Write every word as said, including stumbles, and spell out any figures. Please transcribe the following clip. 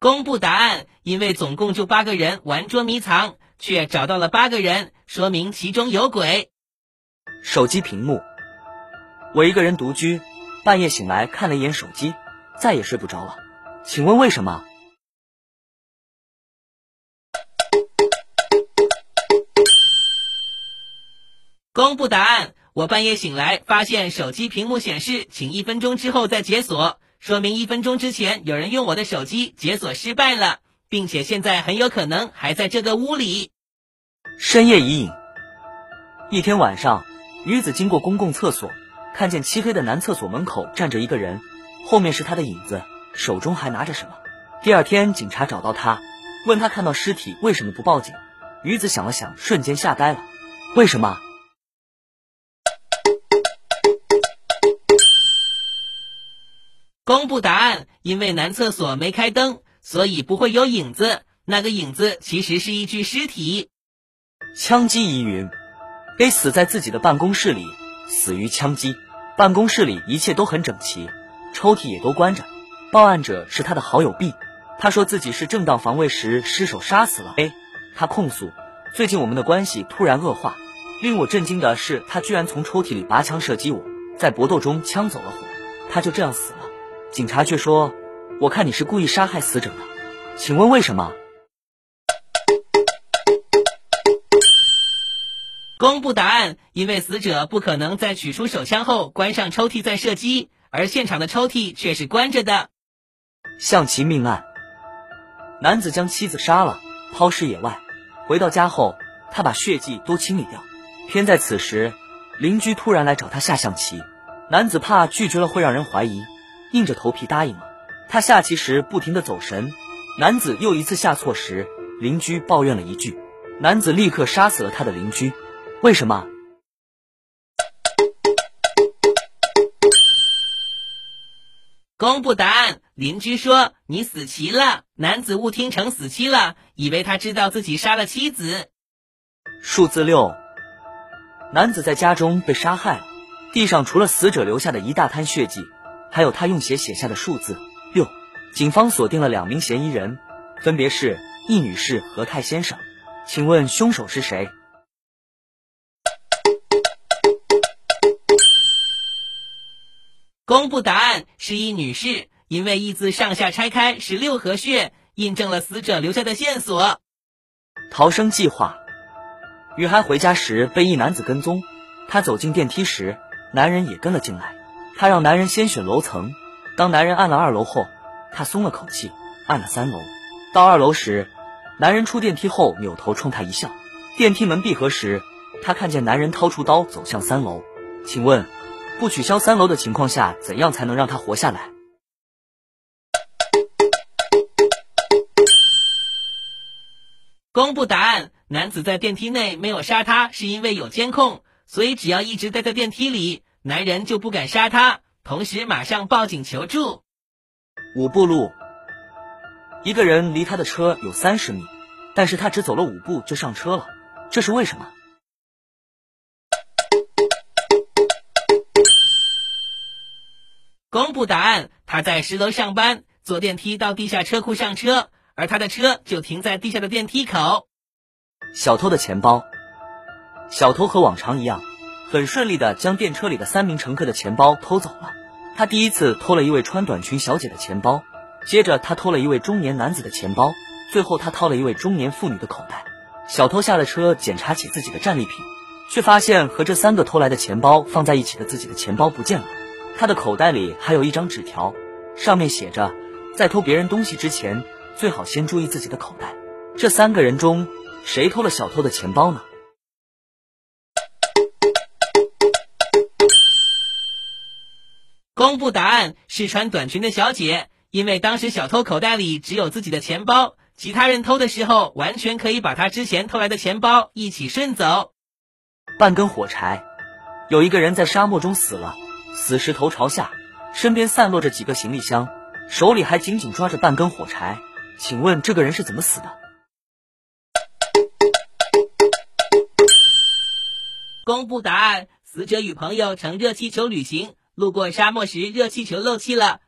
公布答案，因为总共就八个人玩捉迷藏，却找到了八个人，说明其中有鬼。 手机屏幕。我一个人独居，半夜醒来看了一眼手机，再也睡不着了。请问为什么？ 公布答案，我半夜醒来发现手机屏幕显示请一分钟之后再解锁，说明一分钟之前有人用我的手机解锁失败了，并且现在很有可能还在这个屋里。 深夜疑影。一天晚上，女子经过公共厕所，看见漆黑的男厕所门口站着一个人，后面是他的影子，手中还拿着什么。第二天警察找到他，问他看到尸体为什么不报警。女子想了想，瞬间吓呆了。为什么？ 公布答案，因为男厕所没开灯，所以不会有影子，那个影子其实是一具尸体。 枪击疑云。A 死在自己的办公室里，死于枪击。办公室里一切都很整齐，抽屉也都关着。报案者是他的好友 B， 他说自己是正当防卫时失手杀死了 A。 他控诉，最近我们的关系突然恶化，令我震惊的是他居然从抽屉里拔枪射击我，在搏斗中枪走了火，他就这样死了。警察却说，我看你是故意杀害死者的，请问为什么？ 公布答案，因为死者不可能在取出手枪后关上抽屉再射击，而现场的抽屉却是关着的。 象棋命案。男子将妻子杀了，抛尸野外，回到家后，他把血迹都清理掉。偏在此时，邻居突然来找他下象棋，男子怕拒绝了会让人怀疑，硬着头皮答应了。他下棋时不停地走神，男子又一次下错时，邻居抱怨了一句，男子立刻杀死了他的邻居。为什么？ 公布答案，邻居说你死棋了，男子误听成死期了，以为他知道自己杀了妻子。 数字六。男子在家中被杀害了，地上除了死者留下的一大滩血迹，还有他用血写下的数字六。警方锁定了两名嫌疑人，分别是易女士和泰先生。请问凶手是谁？ 公布答案，是易女士，因为易字上下拆开是六合穴，印证了死者留下的线索。 逃生计划。女孩回家时被一男子跟踪，她走进电梯时，男人也跟了进来。她让男人先选楼层，当男人按了二楼后，她松了口气，按了三楼。到二楼时，男人出电梯后扭头冲她一笑。电梯门闭合时，她看见男人掏出刀走向三楼。请问不取消三楼的情况下，怎样才能让他活下来？ 公布答案，男子在电梯内没有杀他，是因为有监控，所以只要一直待在电梯里，男人就不敢杀他，同时马上报警求助。 五步路。一个人离他的车有三十米，但是他只走了五步就上车了，这是为什么？ 公布答案，他在十楼上班，坐电梯到地下车库上车，而他的车就停在地下的电梯口。 小偷的钱包。小偷和往常一样，很顺利地将电车里的三名乘客的钱包偷走了。他第一次偷了一位穿短裙小姐的钱包，接着他偷了一位中年男子的钱包，最后他掏了一位中年妇女的口袋。小偷下了车检查起自己的战利品，却发现和这三个偷来的钱包放在一起的自己的钱包不见了。他的口袋里还有一张纸条，上面写着，在偷别人东西之前，最好先注意自己的口袋。这三个人中，谁偷了小偷的钱包呢？ 公布答案，是穿短裙的小姐，因为当时小偷口袋里只有自己的钱包，其他人偷的时候完全可以把他之前偷来的钱包一起顺走。 半根火柴。有一个人在沙漠中死了，死时头朝下，身边散落着几个行李箱，手里还紧紧抓着半根火柴。请问这个人是怎么死的？ 公布答案，死者与朋友乘热气球旅行，路过沙漠时热气球漏气了，